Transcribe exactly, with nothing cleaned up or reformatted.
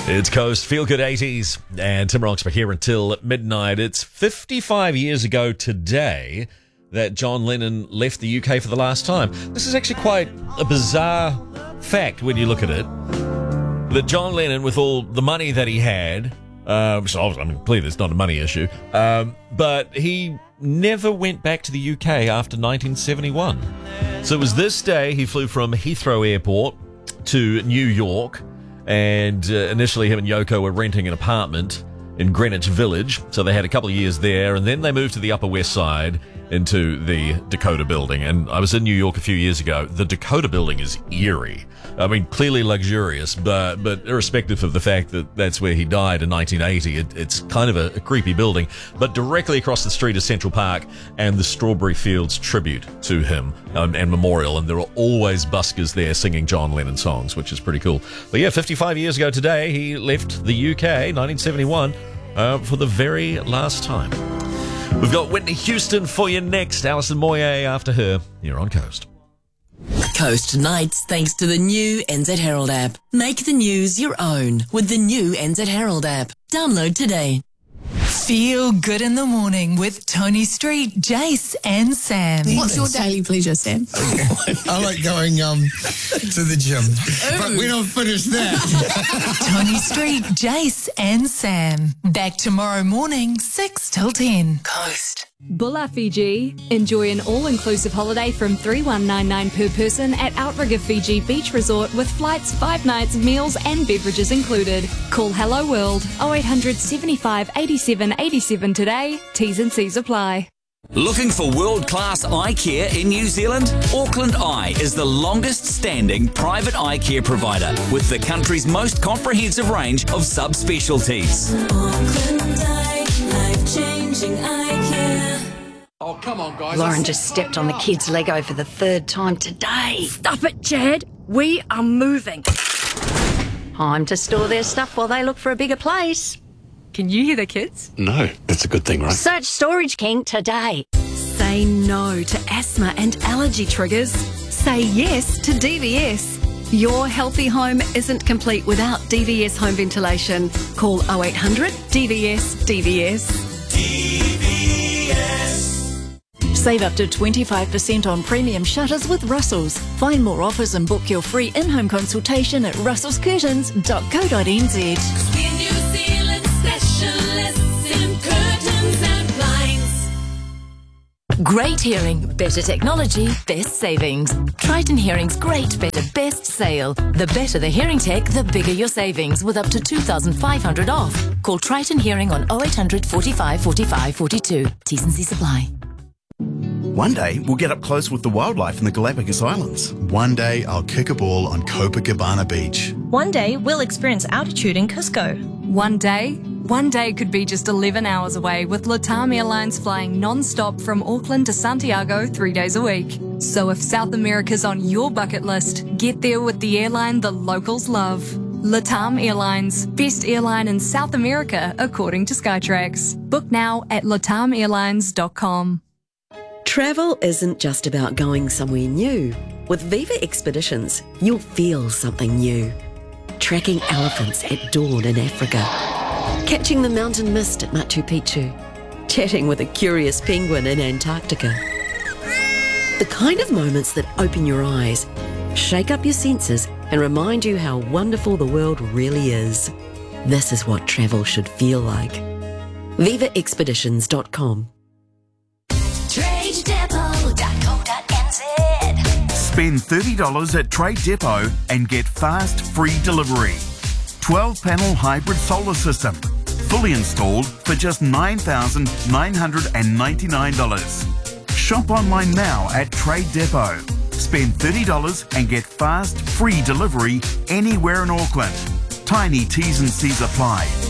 It's Coast Feel Good eighties, and Tim Roxburgh here until midnight. It's fifty-five years ago today that John Lennon left the U K for the last time. This is actually quite a bizarre fact when you look at it. That John Lennon, with all the money that he had, uh, which I mean, clearly it's not a money issue, um, but he never went back to the U K after nineteen seventy-one. So it was this day he flew from Heathrow Airport to New York. And uh, initially him and Yoko were renting an apartment in Greenwich Village. So they had a couple of years there, and then they moved to the Upper West Side into the Dakota Building. And I was in New York a few years ago. The Dakota Building is eerie. I mean, clearly luxurious, but but irrespective of the fact that that's where he died in nineteen eighty, it, it's kind of a, a creepy building. But directly across the street is Central Park and the Strawberry Fields tribute to him um, and memorial. And there are always buskers there singing John Lennon songs, which is pretty cool. But yeah, fifty-five years ago today, he left the U K, nineteen seventy-one, uh, for the very last time. We've got Whitney Houston for you next. Alison Moyet after her. You're on Coast. Coast Nights, thanks to the new N Z Herald app. Make the news your own with the new N Z Herald app. Download today. Feel good in the morning with Tony Street, Jace and Sam. What's your daily pleasure, Sam? I like going um to the gym, but we don't finish that. Tony Street, Jace and Sam. Back tomorrow morning, six till ten. Coast. Bula Fiji. Enjoy an all-inclusive holiday from three thousand one hundred ninety-nine per person at Outrigger Fiji Beach Resort with flights, five nights, meals and beverages included. Call Hello World oh eight hundred, seventy-five, eighty-seven, eighty-seven today. T's and C's apply. Looking for world-class eye care in New Zealand? Auckland Eye is the longest-standing private eye care provider with the country's most comprehensive range of subspecialties. Auckland Eye, life-changing eye care. Oh, come on, guys. Lauren just stepped on the kids' Lego for the third time today. Stop it, Chad. We are moving. Time to store their stuff while they look for a bigger place. Can you hear the kids? No, that's a good thing, right? Search Storage King today. Say no to asthma and allergy triggers. Say yes to D V S. Your healthy home isn't complete without D V S home ventilation. Call oh eight hundred D V S D V S. D V S. Save up to twenty-five percent on premium shutters with Russell's. Find more offers and book your free in-home consultation at russels curtains dot co dot n z. We're New Zealand specialists in curtains and blinds. Great hearing, better technology, best savings. Triton Hearing's great, better, best sale. The better the hearing tech, the bigger your savings with up to two thousand five hundred dollars off. Call Triton Hearing on oh eight hundred, forty-five, forty-five, forty-two. T's and C's apply. One day, we'll get up close with the wildlife in the Galapagos Islands. One day, I'll kick a ball on Copacabana Beach. One day, we'll experience altitude in Cusco. One day, one day could be just eleven hours away with LATAM Airlines flying non-stop from Auckland to Santiago three days a week. So if South America's on your bucket list, get there with the airline the locals love. LATAM Airlines, best airline in South America according to Skytrax. Book now at latam airlines dot com. Travel isn't just about going somewhere new. With Viva Expeditions, you'll feel something new. Tracking elephants at dawn in Africa. Catching the mountain mist at Machu Picchu. Chatting with a curious penguin in Antarctica. The kind of moments that open your eyes, shake up your senses, and remind you how wonderful the world really is. This is what travel should feel like. viva expeditions dot com. trade depot dot co dot n z. Spend thirty dollars at Trade Depot and get fast, free delivery. twelve panel hybrid solar system. Fully installed for just nine thousand nine hundred ninety-nine dollars. Shop online now at Trade Depot. Spend thirty dollars and get fast, free delivery anywhere in Auckland. Tiny T's and C's apply.